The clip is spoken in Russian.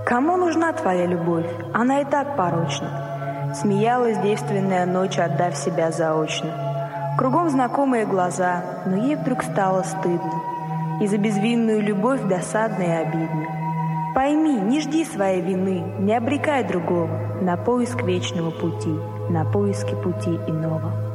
Кому нужна твоя любовь? Она и так порочна. Смеялась девственная ночь, отдав себя заочно. Кругом знакомые глаза, но ей вдруг стало стыдно. И за безвинную любовь досадно и обидно. Пойми, не жди своей вины, не обрекай другого на поиск вечного пути, на поиски пути иного.